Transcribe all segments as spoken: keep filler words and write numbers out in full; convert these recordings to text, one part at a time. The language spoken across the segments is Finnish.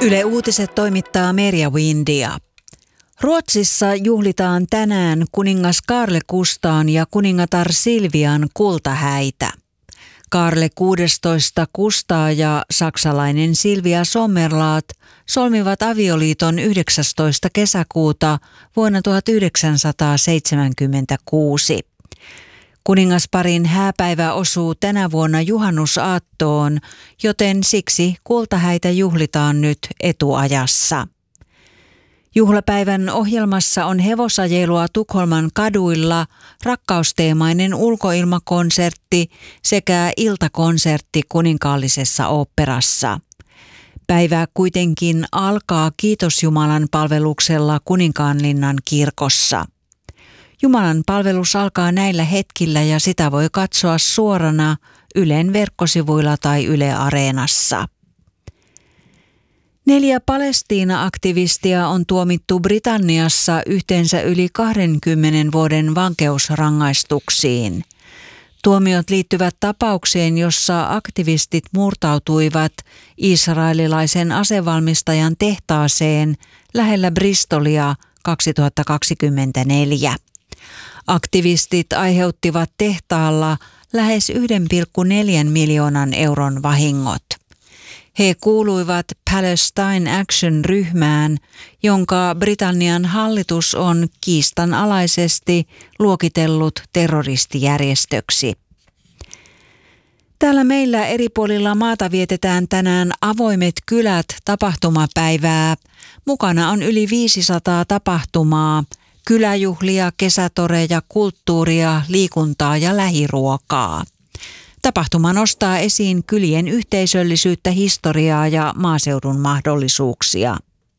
Yle Uutiset toimittaa Merja Windia. Ruotsissa juhlitaan tänään kuningas Carl Gustaan ja kuningatar Silvian kultahäitä. Carl kuudestoista Gustaa ja saksalainen Silvia Sommerlath solmivat avioliiton yhdeksästoista kesäkuuta vuonna tuhatyhdeksänsataaseitsemänkymmentäkuusi. Kuningasparin hääpäivä osuu tänä vuonna juhannusaattoon, joten siksi kultahäitä juhlitaan nyt etuajassa. Juhlapäivän ohjelmassa on hevosajelua Tukholman kaduilla, rakkausteemainen ulkoilmakonsertti sekä iltakonsertti kuninkaallisessa oopperassa. Päivä kuitenkin alkaa Kiitos-Jumalan palveluksella Kuninkaanlinnan kirkossa. Jumalan palvelus alkaa näillä hetkillä ja sitä voi katsoa suorana Ylen verkkosivuilla tai Yle Areenassa. Neljä Palestiina-aktivistia on tuomittu Britanniassa yhteensä yli kahdenkymmenen vuoden vankeusrangaistuksiin. Tuomiot liittyvät tapaukseen, jossa aktivistit murtautuivat israelilaisen asevalmistajan tehtaaseen lähellä Bristolia kaksituhattakaksikymmentäneljä. Aktivistit aiheuttivat tehtaalla lähes yksi pilkku neljä miljoonan euron vahingot. He kuuluivat Palestine Action-ryhmään, jonka Britannian hallitus on kiistanalaisesti luokitellut terroristijärjestöksi. Täällä meillä eri puolilla maata vietetään tänään Avoimet kylät -tapahtumapäivää. Mukana on yli viisisataa tapahtumaa, kyläjuhlia, kesätoreja, kulttuuria, liikuntaa ja lähiruokaa. Tapahtuma nostaa esiin kylien yhteisöllisyyttä, historiaa ja maaseudun mahdollisuuksia.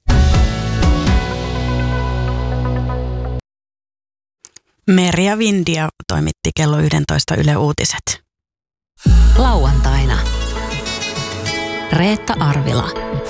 Merja Windia toimitti kello yksitoista Yle Uutiset. Lauantaina Reetta Arvila.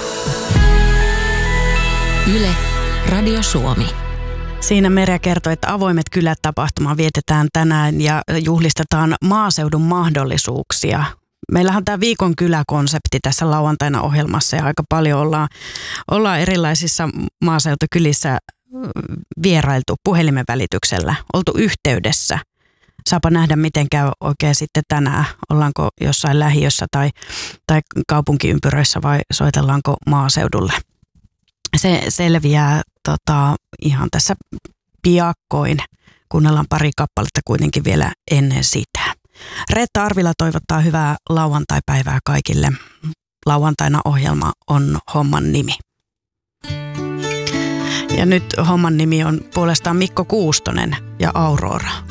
Yle Radio Suomi. Siinä Merja kertoi, että Avoimet kylät -tapahtuma vietetään tänään ja juhlistetaan maaseudun mahdollisuuksia. Meillähän on tämä viikon kyläkonsepti tässä lauantaina ohjelmassa ja aika paljon ollaan, ollaan erilaisissa maaseutukylissä vierailtu puhelimen välityksellä, oltu yhteydessä. Saapa nähdä, miten käy oikein sitten tänään. Ollaanko jossain lähiössä tai, tai kaupunkiympyröissä vai soitellaanko maaseudulle. Se selviää tota, ihan tässä piakkoin. Kuunnellaan pari kappaletta kuitenkin vielä ennen sitä. Reetta Arvila toivottaa hyvää lauantai-päivää kaikille. Lauantaina ohjelma on Homman nimi. Ja nyt Homman nimi on puolestaan Mikko Kuustonen ja Aurora.